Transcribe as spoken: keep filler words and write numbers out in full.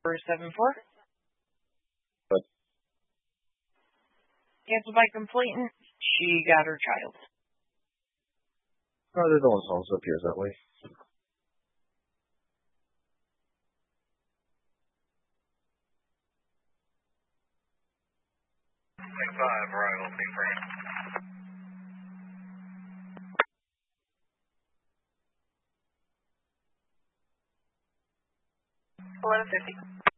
four seven four. But Cancel by complainant. She got her child. no, there's only homes up here that way. Five, arrival, big frame. eleven fifty.